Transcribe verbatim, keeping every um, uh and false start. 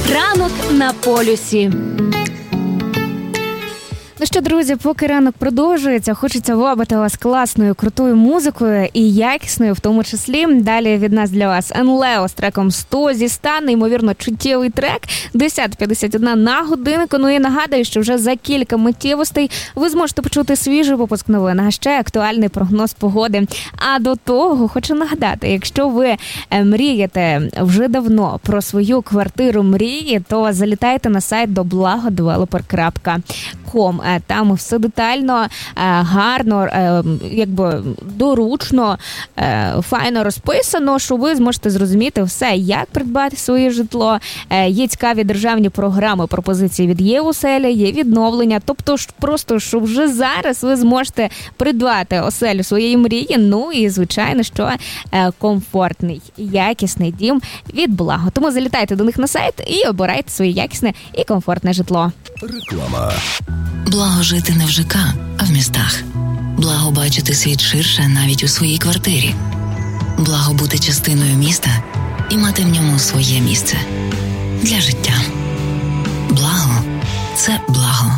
Ранок на полюсі. Ну що, друзі, поки ранок продовжується, хочеться вабити вас класною, крутою музикою і якісною в тому числі. Далі від нас для вас НЛЕО з треком сто зі ста, неймовірно чуттєвий трек, десята п'ятдесят один на годиннику. Ну і нагадую, що вже за кілька миттєвостей ви зможете почути свіжий випуск новин, а ще актуальний прогноз погоди. А до того хочу нагадати, якщо ви мрієте вже давно про свою квартиру мрії, то залітайте на сайт доблагодевелопер крапка ком. Там все детально, гарно, якби доручно, файно розписано, що ви зможете зрозуміти все, як придбати своє житло. Є цікаві державні програми, пропозиції від ЄОселя, є відновлення. Тобто просто, що вже зараз ви зможете придбати оселю своєї мрії. Ну і, звичайно, що комфортний, якісний дім від Благо. Тому залітайте до них на сайт і обирайте своє якісне і комфортне житло. Реклама. Благо жити не в ЖК, а в містах. Благо бачити світ ширше навіть у своїй квартирі. Благо бути частиною міста і мати в ньому своє місце. Для життя. Благо – це благо.